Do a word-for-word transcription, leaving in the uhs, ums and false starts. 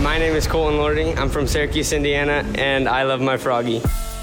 My name is Colton Lording. I'm from Syracuse, Indiana, and I love my Froggy.